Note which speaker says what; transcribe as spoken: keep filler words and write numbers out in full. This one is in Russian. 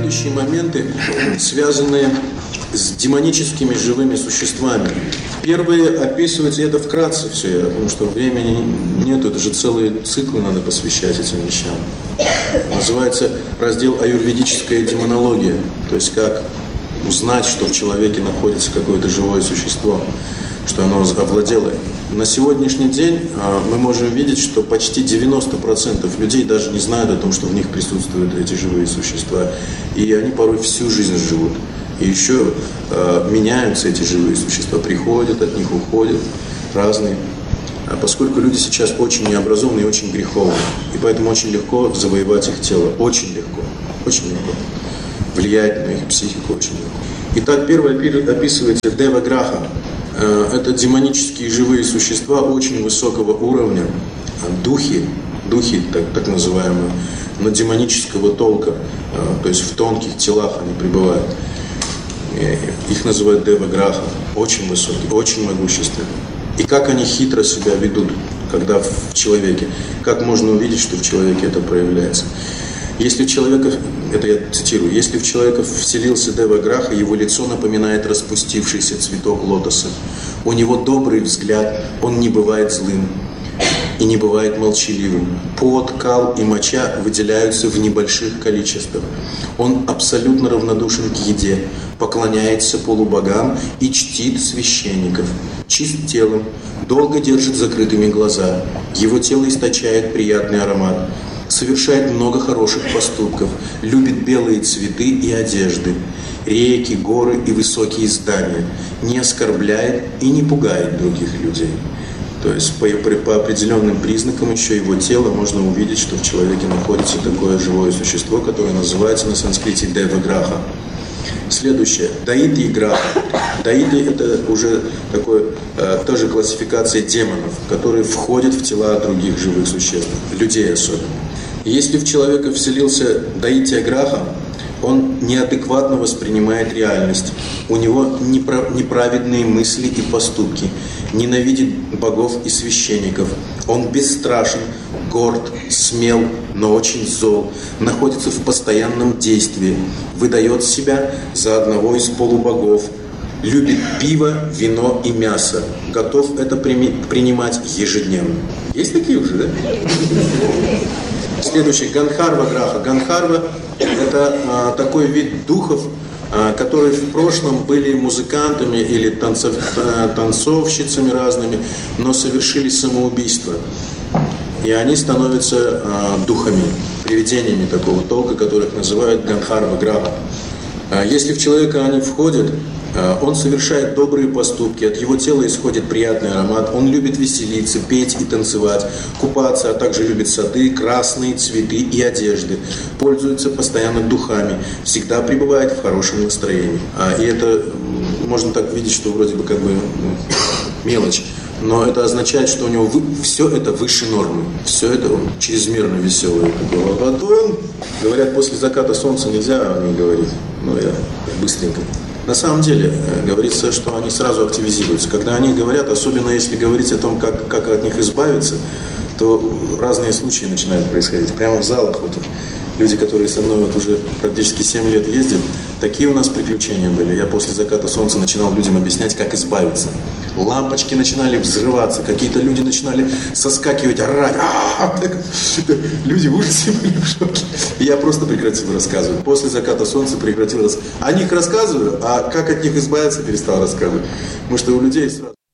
Speaker 1: следующие моменты, связанные с демоническими живыми существами. Первые описываются, это вкратце все, потому что времени нет, это же целые циклы надо посвящать этим вещам. Называется раздел «Аюрведическая демонология», то есть как узнать, что в человеке находится какое-то живое существо, что оно овладело. На сегодняшний день мы можем видеть, что почти девяносто процентов людей даже не знают о том, что в них присутствуют эти живые существа. И они порой всю жизнь живут. И еще э, меняются эти живые существа, приходят от них, уходят, разные. А поскольку люди сейчас очень необразованные и очень греховные, и поэтому очень легко завоевать их тело. Очень легко. Очень легко. Влиять на их психику очень легко. Итак, первое описывается Дева Граха. Э, это демонические живые существа очень высокого уровня. Духи, духи так, так называемые, но демонического толка. Э, то есть в тонких телах они пребывают. Их называют Дева Граха, очень высокие, очень могущественные. И как они хитро себя ведут, когда в человеке, как можно увидеть, что в человеке это проявляется. Если в человека, это я цитирую, если в человека вселился Дева Граха, его лицо напоминает распустившийся цветок лотоса. У него добрый взгляд, он не бывает злым и не бывает молчаливым. Пот, кал и моча выделяются в небольших количествах. Он абсолютно равнодушен к еде, поклоняется полубогам и чтит священников. Чист телом, долго держит закрытыми глаза. Его тело источает приятный аромат. Совершает много хороших поступков. Любит белые цветы и одежды, реки, горы и высокие здания. Не оскорбляет и не пугает других людей. То есть по, по определенным признакам еще его тела можно увидеть, что в человеке находится такое живое существо, которое называется на санскрите Дева Граха. Следующее. Даити Граха. Даити – это уже такой, э, тоже классификация демонов, которые входят в тела других живых существ, людей особенно. Если в человека вселился Даити Граха, он неадекватно воспринимает реальность. У него неправедные мысли и поступки. Ненавидит богов и священников. Он бесстрашен, горд, смел, но очень зол. Находится в постоянном действии. Выдает себя за одного из полубогов. Любит пиво, вино и мясо. Готов это принимать ежедневно. Есть такие уже, да? Следующий. Ганхарва Граха. Ганхарва – это а, такой вид духов, а, которые в прошлом были музыкантами или танцов, а, танцовщицами разными, но совершили самоубийство. И они становятся а, духами, привидениями такого толка, которых называют Ганхарва Граха. А, если в человека они входят, он совершает добрые поступки, от его тела исходит приятный аромат, он любит веселиться, петь и танцевать, купаться, а также любит сады, красные цветы и одежды, пользуется постоянно духами, всегда пребывает в хорошем настроении. И это можно так видеть, что вроде бы как бы ну, мелочь, но это означает, что у него вы, все это выше нормы, все это он чрезмерно веселый. А то, говорят, после заката солнца нельзя о нем говорить, но я быстренько. На самом деле, говорится, что они сразу активизируются. Когда они говорят, особенно если говорить о том, как, как от них избавиться, то разные случаи начинают происходить. Прямо в залах вот люди, которые со мной вот уже практически семь лет ездят, такие у нас приключения были. Я после заката солнца начинал людям объяснять, как избавиться. Лампочки начинали взрываться, какие-то люди начинали соскакивать, орать. Люди в ужасе были в шоке. И я просто прекратил рассказывать. После заката солнца прекратил рассказывать. О них рассказываю, а как от них избавиться, перестал рассказывать. Потому что у людей сразу...